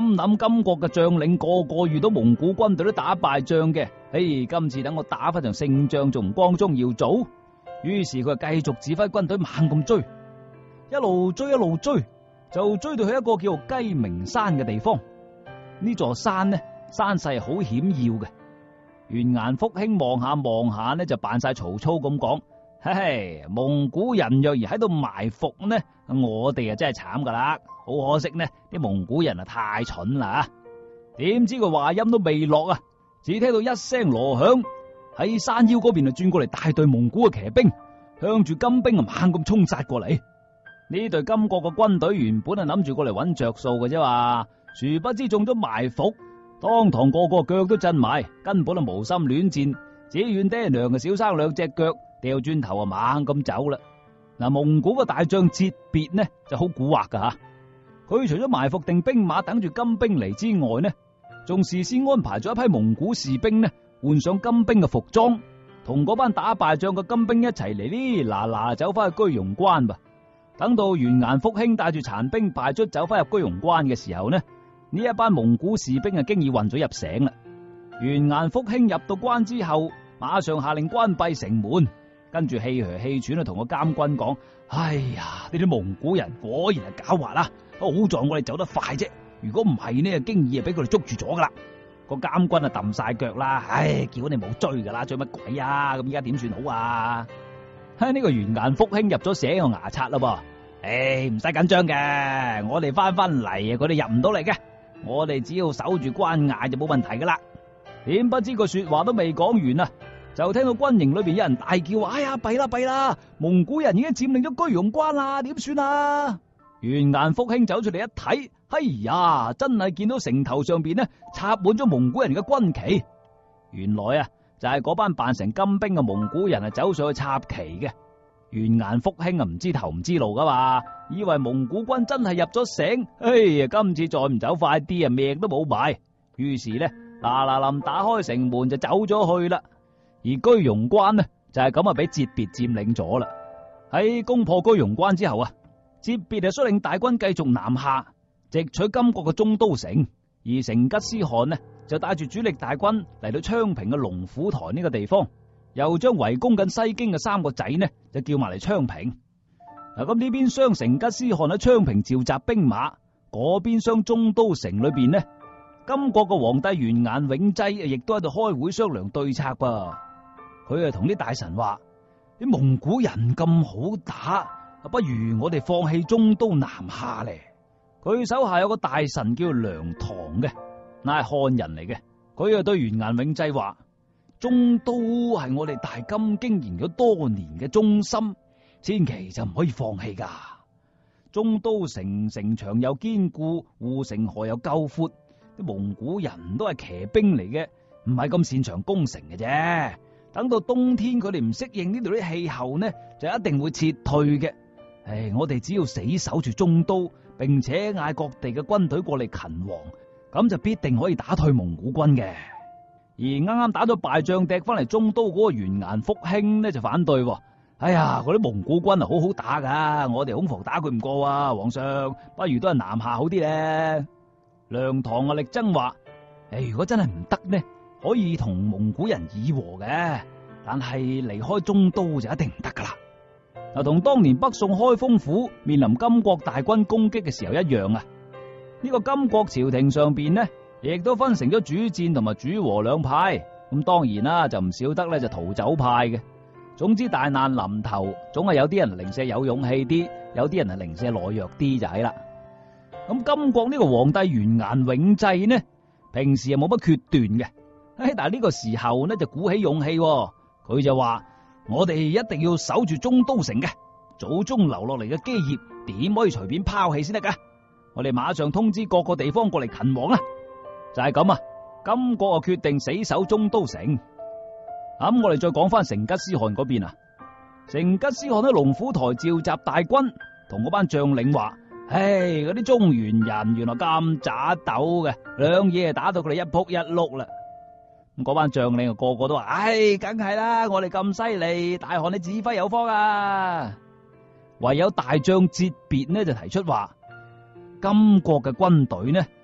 心諗金國嘅將領個個遇到蒙古軍隊都打敗仗嘅，今次等我打翻場勝仗仲唔光宗耀祖？於是佢繼續指揮軍隊猛咁追，一路追，就追到去一個叫做雞鳴山嘅地方。呢座山呢，山勢好險要嘅。完顏福興望下呢，就扮晒曹操咁講：嘿嘿，蒙古人若然喺度埋伏呢，我哋啊真係慘噶啦！好可惜呢，啲蒙古人啊太蠢啦！點知個話音都未落啊，只聽到一聲鑼響，喺山腰嗰邊就轉過嚟大隊蒙古嘅騎兵，向住金兵啊猛咁衝殺過嚟。呢隊金國嘅軍隊原本係諗住過嚟揾着數嘅啫嘛，殊不知中咗埋伏，當堂個個腳都震埋，根本就無心戀戰，只願爹娘嘅少生兩隻腳，掉轉頭啊猛咁走啦。嗱，蒙古嘅大將哲別呢就好蠱惑噶吓，佢除咗埋伏定兵馬等住金兵嚟之外呢，仲事先安排咗一批蒙古士兵呢換上金兵嘅服裝，同嗰班打敗仗嘅金兵一齊嚟呢嗱走翻去居庸關噃。等到完顏福興帶住殘兵敗卒走翻入居庸關嘅時候呢，呢一班蒙古士兵啊經已混咗入城啦。完顏福興入到關之後，馬上下令關閉城門，跟住氣噓氣喘啊同個監軍講：哎呀，呢啲蒙古人果然係狡猾啦！好在我哋走得快啫，如果唔係呢，經已啊俾佢哋捉住咗噶啦。個監軍啊揼晒腳啦，叫你冇追噶啦，追乜鬼啊？咁依家點算好啊？呢個完顏福興入咗城個牙刷啦噃，唔使緊張嘅，我哋翻嚟啊，佢哋入唔到嚟嘅，我哋只要守住關隘就冇問題噶啦。點不知個說話都未講完啊，就聽到軍營裏邊有人大叫：哎呀，弊啦，蒙古人已經佔領咗居庸關啦，點算啊？完顏福興走出嚟一睇，哎呀，真係見到城頭上邊呢插滿咗蒙古人嘅軍旗，原來啊就係嗰班扮成金兵嘅蒙古人啊走上去插旗嘅。完顏福興啊唔知頭唔知路噶嘛，以為蒙古軍真係入咗城，今次再唔走快啲啊命都冇埋，於是呢嗱臨打開城門就走咗去啦。而居庸關呢就係咁啊俾哲別佔領咗啦。喺攻破居庸關之後啊，哲別就率領大軍繼續南下，直取金國嘅中都城，而成吉思汗呢就帶住主力大軍嚟到昌平嘅龍虎台呢個地方，又將圍攻緊西京嘅三個仔呢就叫埋嚟昌平。嗱，咁呢邊廂成吉思汗喺昌平召集兵馬，嗰邊廂中都城裏邊呢，金國嘅皇帝完顏永濟亦都喺度開會商量對策噃。佢啊同啲大臣話：啲蒙古人咁好打，不如我哋放棄中都南下咧。佢手下有個大臣叫梁唐嘅，乃係漢人嚟嘅。佢啊對完顏永濟話：中都係我哋大金經營咗多年嘅中心，千祈就唔可以放棄噶。中都城城牆又堅固，護城河又夠闊，啲蒙古人都係騎兵嚟嘅，唔係咁擅長攻城嘅啫。等到冬天佢哋唔適應呢度啲氣候呢，就一定會撤退嘅。我哋只要死守住中都，並且嗌各地嘅軍隊過嚟勤王，咁就必定可以打退蒙古軍嘅。而啱啱打咗敗仗，趯翻嚟中都嗰個完顏福興呢就反對。哎呀，嗰啲蒙古軍啊好好打噶，我哋恐防打佢唔過啊，皇上，不如都係南下好啲咧。梁唐啊力爭話：如果真係唔得呢，可以同蒙古人議和嘅，但係離開中都就一定唔得噶啦。嗱，同當年北宋開封府面臨金國大軍攻擊嘅時候一樣啊。呢個金國朝廷上邊呢，亦都分成咗主戰同埋主和兩派。咁當然啦，就唔少得咧就逃走派嘅。總之大難臨頭，總係有啲人零舍有勇氣啲，有啲人係零舍懦弱啲就係啦。咁金國呢個皇帝完顏永濟呢，平時係冇乜決斷嘅。但係呢個時候呢就鼓起勇氣，佢就話：我哋一定要守住中都城嘅，祖宗留落嚟嘅基業點可以隨便拋棄先得噶？我哋馬上通知各個地方過嚟勤王啦。就係咁啊，金國啊決定死守中都城。咁我哋再講翻成吉思汗嗰邊啊，成吉思汗喺龍虎台召集大軍，同嗰班將領話：嗰啲中原人原來咁渣鬥嘅，兩嘢打到佢哋一仆一碌啦。咁嗰班將領個個都話：梗係啦，我哋咁犀利，大汗你指揮有方啊！唯有大將哲別呢就提出話：金國嘅軍隊呢